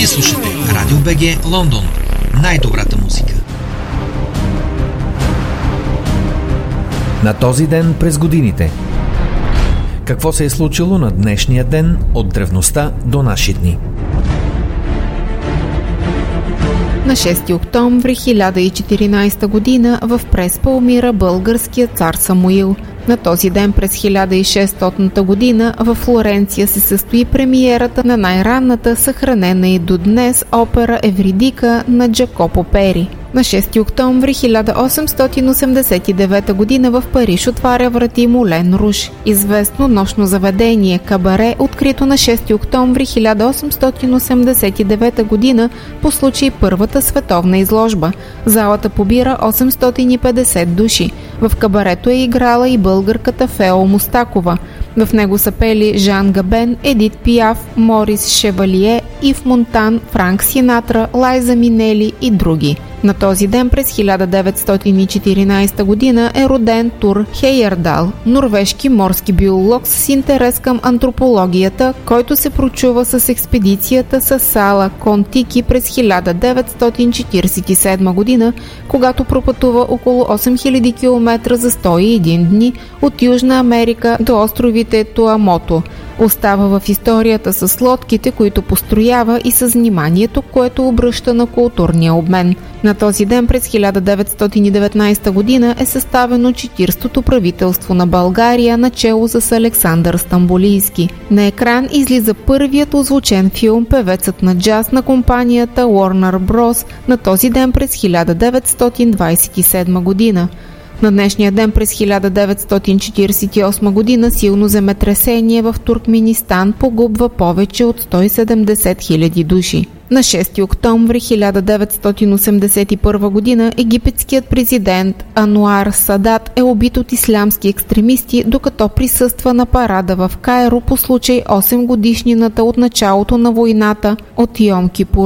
Вие слушате Радио БГ Лондон. Най-добрата музика. На този ден през годините. Какво се е случило на днешния ден от древността до наши дни? На 6 октомври 1014 година в Преспа умира българският цар Самуил. На този ден през 1600 година в Флоренция се състои премиерата на най-ранната, съхранена и до днес опера Евридика на Джакопо Пери. На 6 октомври 1889 година в Париж отваря врати Мулен Руж, известно нощно заведение кабаре, открито на 6 октомври 1889 година по случай Първата световна изложба. Залата побира 850 души. В кабарето е играла и българката Фео Мустакова. В него са пели Жан Габен, Едит Пиаф, Морис Шевалие, Ив Монтан, Франк Синатра, Лайза Минели и други. На този ден през 1914 година е роден Тур Хейердал, норвежки морски биолог с интерес към антропологията, който се прочува с експедицията с Сала Кон-Тики през 1947 година, когато пропътува около 8000 км за 101 дни от Южна Америка до островите Туамото. Остава в историята с лодките, които построява, и с вниманието, което обръща на културния обмен. На този ден през 1919 година е съставено 40-то правителство на България начело с Александър Стамболийски. На екран излиза първият озвучен филм «Певецът на джаз» на компанията Warner Bros. На този ден през 1927 година. На днешния ден през 1948 година силно земетресение в Туркменистан погубва повече от 170 000 души. На 6 октомври 1981 година египетският президент Ануар Садат е убит от ислямски екстремисти, докато присъства на парада в Кайро по случай 8 годишнината от началото на войната от Йом Кипур.